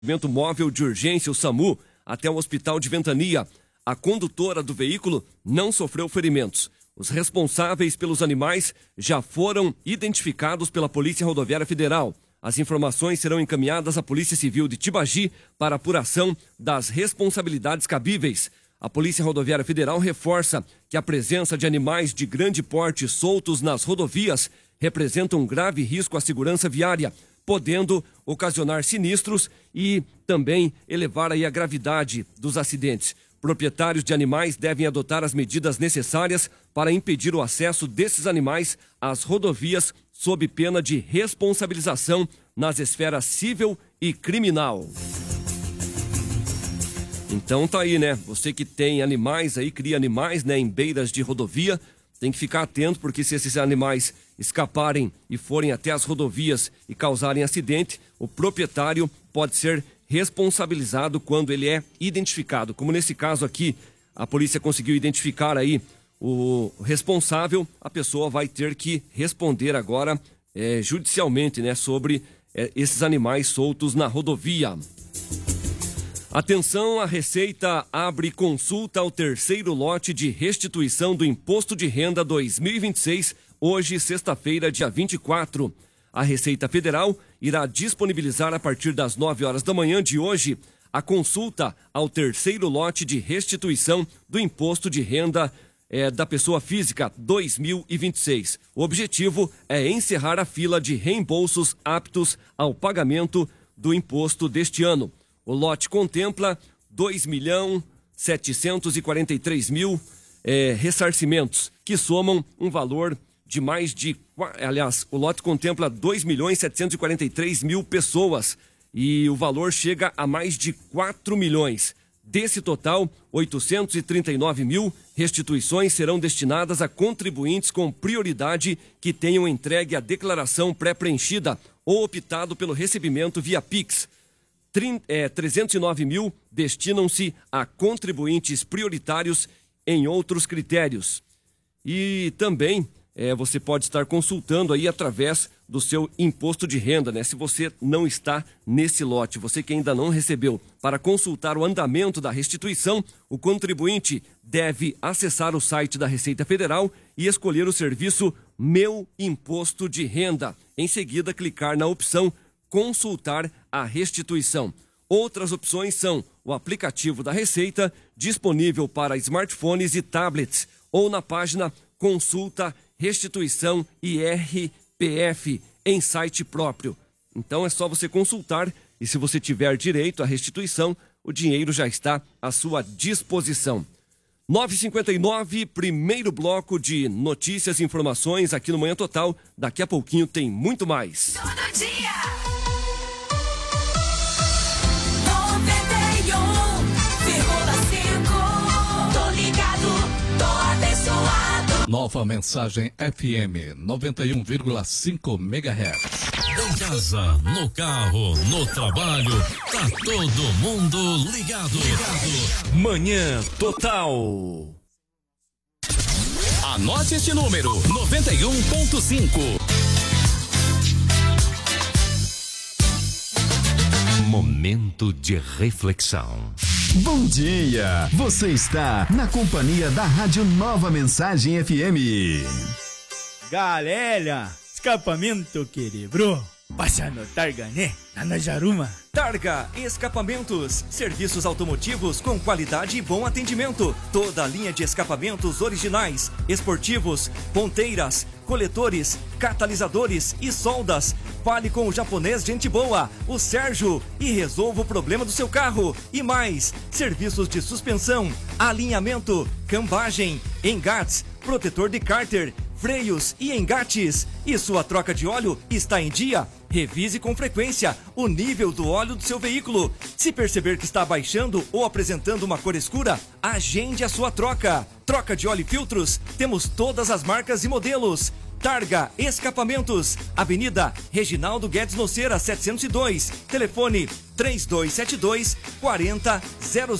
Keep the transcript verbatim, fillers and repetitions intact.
Atendimento móvel de urgência, o SAMU, até o hospital de Ventania. A condutora do veículo não sofreu ferimentos. Os responsáveis pelos animais já foram identificados pela Polícia Rodoviária Federal. As informações serão encaminhadas à Polícia Civil de Tibagi para apuração das responsabilidades cabíveis. A Polícia Rodoviária Federal reforça que a presença de animais de grande porte soltos nas rodovias representa um grave risco à segurança viária, podendo ocasionar sinistros e também elevar aí a gravidade dos acidentes. Proprietários de animais devem adotar as medidas necessárias para impedir o acesso desses animais às rodovias sob pena de responsabilização nas esferas civil e criminal. Então tá aí, né? Você que tem animais aí, cria animais, né, em beiras de rodovia, tem que ficar atento, porque se esses animais escaparem e forem até as rodovias e causarem acidente, o proprietário pode ser responsabilizado quando ele é identificado. Como nesse caso aqui, a polícia conseguiu identificar aí o responsável, a pessoa vai ter que responder agora é, judicialmente, né, sobre é, esses animais soltos na rodovia. Atenção, a Receita abre consulta ao terceiro lote de restituição do Imposto de Renda dois mil e vinte e seis, hoje, sexta-feira, dia vinte e quatro. A Receita Federal irá disponibilizar a partir das nove horas da manhã de hoje a consulta ao terceiro lote de restituição do Imposto de Renda é, da Pessoa Física dois mil e vinte e seis. O objetivo é encerrar a fila de reembolsos aptos ao pagamento do imposto deste ano. O lote contempla dois milhões setecentos e quarenta e três mil é, ressarcimentos, que somam um valor de mais de... Aliás, o lote contempla dois milhões setecentos e quarenta e três mil pessoas e o valor chega a mais de quatro milhões. Desse total, oitocentos e trinta e nove mil restituições serão destinadas a contribuintes com prioridade que tenham entregue a declaração pré-preenchida ou optado pelo recebimento via Pix. trezentos e nove mil destinam-se a contribuintes prioritários em outros critérios. E também é, você pode estar consultando aí através do seu imposto de renda, né? Se você não está nesse lote, você que ainda não recebeu, para consultar o andamento da restituição, o contribuinte deve acessar o site da Receita Federal e escolher o serviço Meu Imposto de Renda. Em seguida, clicar na opção Consultar a restituição. Outras opções são o aplicativo da Receita, disponível para smartphones e tablets, ou na página Consulta Restituição I R P F em site próprio. Então é só você consultar e, se você tiver direito à restituição, o dinheiro já está à sua disposição. nove e cinquenta e nove, primeiro bloco de notícias e informações aqui no Manhã Total. Daqui a pouquinho tem muito mais. Todo dia. Nova Mensagem F M noventa e um vírgula cinco megahertz. Em casa, no carro, no trabalho, tá todo mundo ligado. ligado. Manhã Total. Anote este número: noventa e um ponto cinco. Momento de reflexão. Bom dia! Você está na companhia da Rádio Nova Mensagem F M. Galera, escapamento que quebrou. Passa no Targa, né? Lá na Jaruma. Targa Escapamentos, serviços automotivos com qualidade e bom atendimento. Toda a linha de escapamentos originais, esportivos, ponteiras, coletores, catalisadores e soldas. Fale com o japonês gente boa, o Sérgio, e resolva o problema do seu carro. E mais, serviços de suspensão, alinhamento, cambagem, engates, protetor de cárter, freios e engates. E sua troca de óleo está em dia? Revise com frequência o nível do óleo do seu veículo. Se perceber que está baixando ou apresentando uma cor escura, agende a sua troca. Troca de óleo e filtros, temos todas as marcas e modelos. Targa Escapamentos, Avenida Reginaldo Guedes Noceira, setecentos e dois. Telefone três dois sete dois, quatro zero zero